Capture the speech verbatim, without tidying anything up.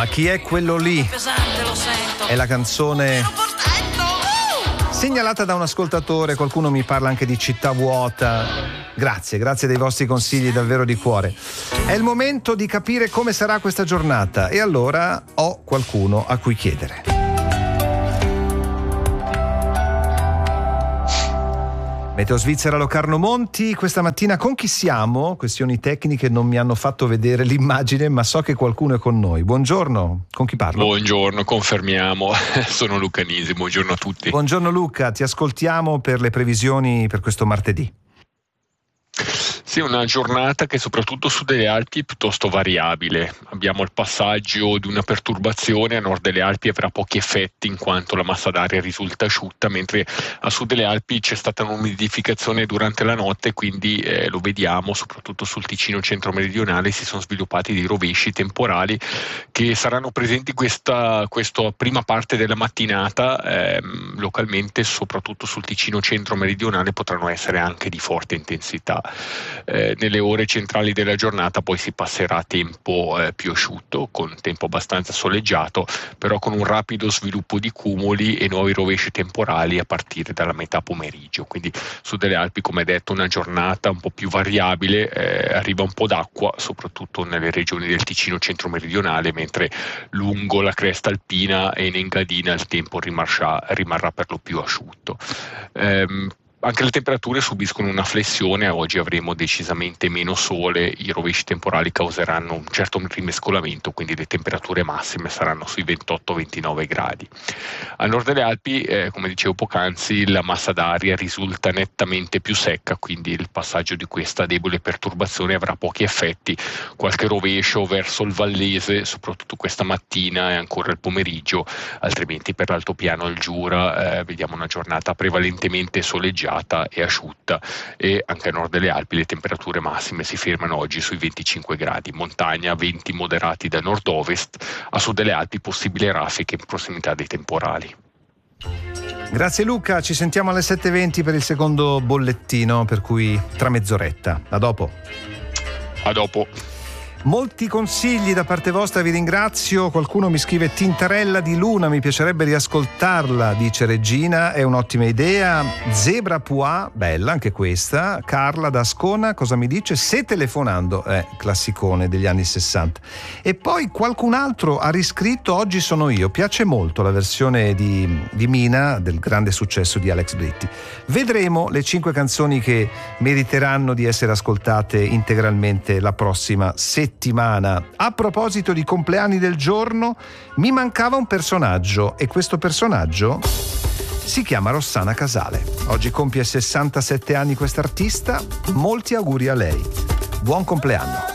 Ma chi è quello lì? È la canzone segnalata da un ascoltatore, qualcuno mi parla anche di città vuota. Grazie, grazie dei vostri consigli davvero di cuore. È il momento di capire come sarà questa giornata e allora ho qualcuno a cui chiedere. Meteo Svizzera Locarno Monti, questa mattina con chi siamo? Questioni tecniche non mi hanno fatto vedere l'immagine, ma so che qualcuno è con noi. Buongiorno, con chi parlo? Buongiorno, confermiamo, sono Luca Nisi, buongiorno a tutti. Buongiorno Luca, ti ascoltiamo per le previsioni per questo martedì. Sì, una giornata che soprattutto su delle Alpi è piuttosto variabile. Abbiamo il passaggio di una perturbazione, a nord delle Alpi avrà pochi effetti in quanto la massa d'aria risulta asciutta, mentre a sud delle Alpi c'è stata un'umidificazione durante la notte, quindi eh, lo vediamo soprattutto sul Ticino centro-meridionale, si sono sviluppati dei rovesci temporali che saranno presenti in questa, questa prima parte della mattinata, ehm, localmente soprattutto sul Ticino centro-meridionale potranno essere anche di forte intensità. Eh, nelle ore centrali della giornata poi si passerà a tempo eh, più asciutto, con tempo abbastanza soleggiato, però con un rapido sviluppo di cumuli e nuovi rovesci temporali a partire dalla metà pomeriggio. Quindi su delle Alpi, come detto, una giornata un po' più variabile, eh, arriva un po' d'acqua soprattutto nelle regioni del Ticino centro-meridionale, mentre lungo la cresta alpina e in Engadina il tempo rimarrà, rimarrà per lo più asciutto. Ehm, Anche le temperature subiscono una flessione, oggi avremo decisamente meno sole, i rovesci temporali causeranno un certo rimescolamento, quindi le temperature massime saranno sui ventotto ventinove gradi. A nord delle Alpi, eh, come dicevo poc'anzi, la massa d'aria risulta nettamente più secca, quindi il passaggio di questa debole perturbazione avrà pochi effetti, qualche rovescio verso il Vallese, soprattutto questa mattina e ancora il pomeriggio, altrimenti per l'altopiano il Giura eh, vediamo una giornata prevalentemente soleggiata e asciutta, e anche a nord delle Alpi le temperature massime si fermano oggi sui venticinque gradi, montagna venti moderati da nord-ovest, a sud delle Alpi possibili raffiche in prossimità dei temporali. Grazie Luca, ci sentiamo alle sette e venti per il secondo bollettino, per cui tra mezz'oretta. A dopo. A dopo. Molti consigli da parte vostra, vi ringrazio. Qualcuno mi scrive Tintarella di Luna, mi piacerebbe riascoltarla, dice Regina, è un'ottima idea. Zebra Pua, bella anche questa. Carla da Ascona, cosa mi dice? Se telefonando, eh, classicone degli anni sessanta. E poi qualcun altro ha riscritto Oggi sono io, piace molto la versione di, di Mina del grande successo di Alex Britti. Vedremo le cinque canzoni che meriteranno di essere ascoltate integralmente la prossima settimana. Settimana. A proposito di compleanni del giorno, mi mancava un personaggio e questo personaggio si chiama Rossana Casale. Oggi compie sessantasette anni quest'artista, molti auguri a lei. Buon compleanno.